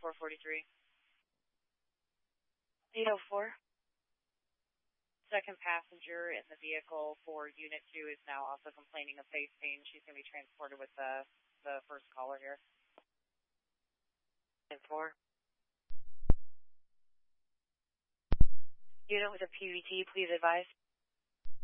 443. 804. Second passenger in the vehicle for Unit 2 is now also complaining of face pain. She's going to be transported with the first caller here. 4. Unit with a PVT, please advise.